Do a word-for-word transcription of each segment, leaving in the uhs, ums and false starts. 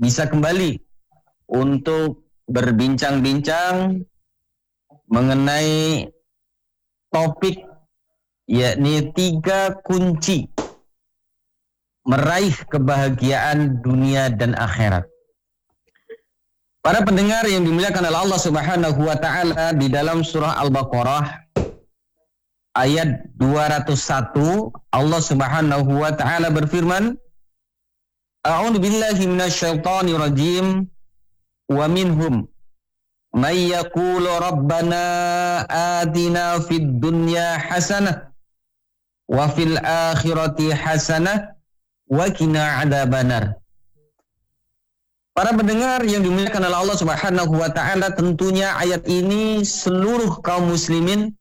bisa kembali untuk berbincang-bincang mengenai topik, yakni tiga kunci meraih kebahagiaan dunia dan akhirat. Para pendengar yang dimuliakan oleh Allah Subhanahu wa taala, di dalam surah Al-Baqarah ayat dua ratus satu, Allah Subhanahu wa taala berfirman, A'udzu billahi minasyaitonir rajim, wa minhum may yaqulu rabbana atina fid dunya hasanah wa fil akhirati hasanah wa qina adzabannar. Para pendengar yang dimuliakan oleh Allah Subhanahu wa taala, tentunya ayat ini seluruh kaum muslimin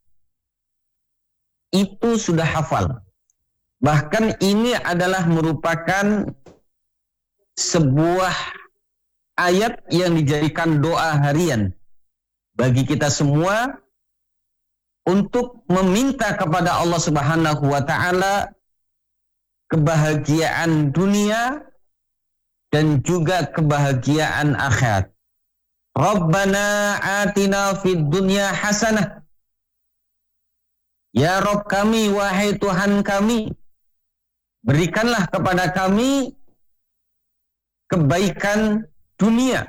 itu sudah hafal. Bahkan ini adalah merupakan sebuah ayat yang dijadikan doa harian bagi kita semua untuk meminta kepada Allah Subhanahu wa taala kebahagiaan dunia dan juga kebahagiaan akhirat. Rabbana atina fid dunya hasanah. Ya Rabb kami, wahai Tuhan kami, berikanlah kepada kami kebaikan dunia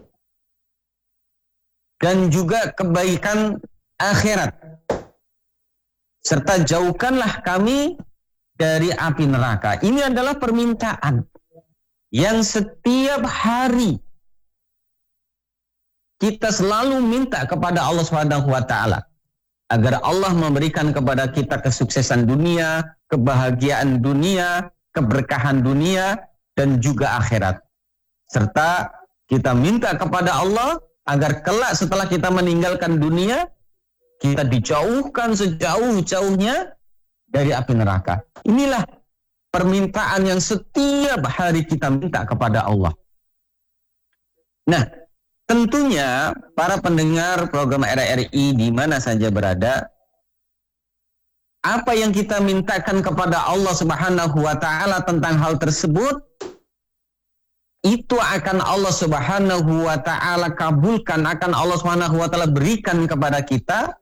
dan juga kebaikan akhirat, serta jauhkanlah kami dari api neraka. Ini adalah permintaan yang setiap hari kita selalu minta kepada Allah Subhanahu wa taala agar Allah memberikan kepada kita kesuksesan dunia, kebahagiaan dunia, keberkahan dunia, dan juga akhirat. Serta kita minta kepada Allah agar kelak setelah kita meninggalkan dunia, kita dijauhkan sejauh-jauhnya dari api neraka. Inilah permintaan yang setiap hari kita minta kepada Allah. Nah, tentunya para pendengar program R R I di mana saja berada, apa yang kita mintakan kepada Allah Subhanahu wa taala tentang hal tersebut, itu akan Allah Subhanahu wa taala kabulkan, akan Allah Subhanahu wa taala berikan kepada kita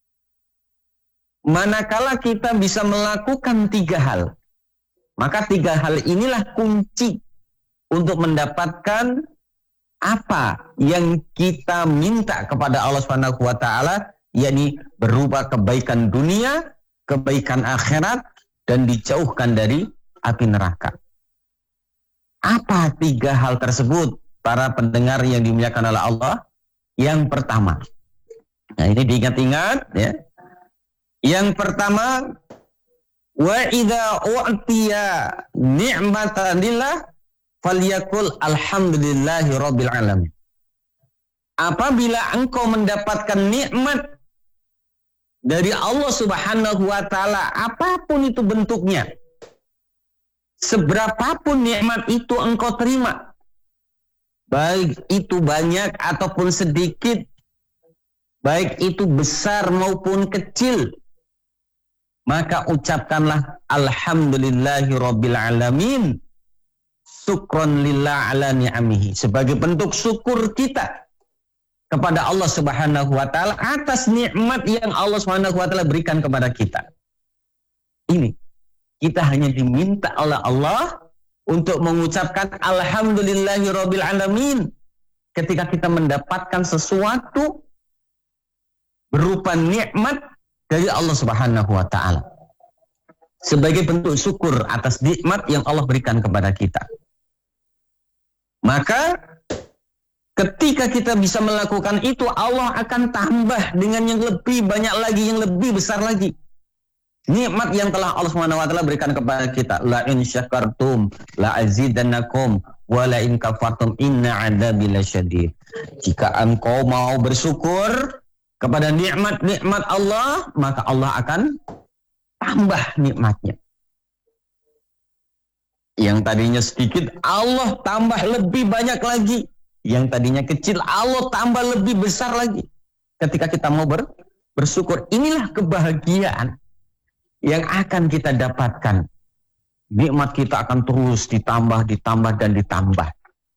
manakala kita bisa melakukan tiga hal. Maka tiga hal inilah kunci untuk mendapatkan apa yang kita minta kepada Allah Subhanahu wa taala, yakni berupa kebaikan dunia, kebaikan akhirat, dan dijauhkan dari api neraka. Apa tiga hal tersebut, para pendengar yang dimuliakan oleh Allah? Yang pertama, nah ini diingat-ingat ya. Yang pertama, wa idza u'tiya ni'matan lillah falyakul alhamdulillahi rabbil alamin. Apabila engkau mendapatkan nikmat dari Allah Subhanahu wa taala, apapun itu bentuknya, seberapapun nikmat itu engkau terima, baik itu banyak ataupun sedikit, baik itu besar maupun kecil, maka ucapkanlah alhamdulillahi rabbil alamin, syukron lillah ala ni'amihi, sebagai bentuk syukur kita kepada Allah Subhanahu wa taala atas nikmat yang Allah Subhanahu wa taala berikan kepada kita. Ini kita hanya diminta oleh Allah untuk mengucapkan alhamdulillahi rabbil alamin ketika kita mendapatkan sesuatu berupa nikmat dari Allah Subhanahu wa taala, sebagai bentuk syukur atas nikmat yang Allah berikan kepada kita. Maka ketika kita bisa melakukan itu, Allah akan tambah dengan yang lebih banyak lagi, yang lebih besar lagi, nikmat yang telah Allah Subhanahu wa taala berikan kepada kita. La in syakartum la azidannakum wa la in kafartum inna adzabi lasyadid. Jika engkau mau bersyukur kepada nikmat-nikmat Allah, maka Allah akan tambah nikmatnya. Yang tadinya sedikit, Allah tambah lebih banyak lagi. Yang tadinya kecil, Allah tambah lebih besar lagi. Ketika kita mau ber, bersyukur, inilah kebahagiaan yang akan kita dapatkan. Nikmat kita akan terus ditambah, ditambah, dan ditambah.